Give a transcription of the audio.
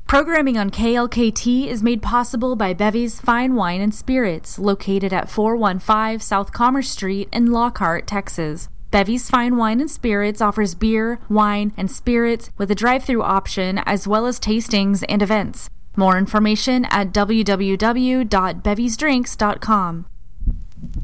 Programming on KLKT is made possible by Bevy's Fine Wine and Spirits, located at 415 South Commerce Street in Lockhart, Texas. Bevy's Fine Wine and Spirits offers beer, wine, and spirits with a drive-thru option as well as tastings and events. More information at www.bevysdrinks.com.